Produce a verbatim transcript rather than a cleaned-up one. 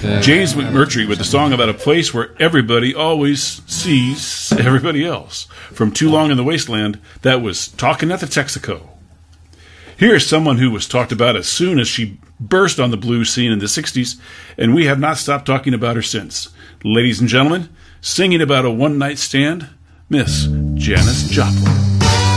James McMurtry with a song about a place where everybody always sees everybody else. From Too Long in the Wasteland, that was Talkin' at the Texaco. Here is someone who was talked about as soon as she burst on the blues scene in the sixties, and we have not stopped talking about her since. Ladies and gentlemen, singing about a one-night stand, Miss Janis Joplin.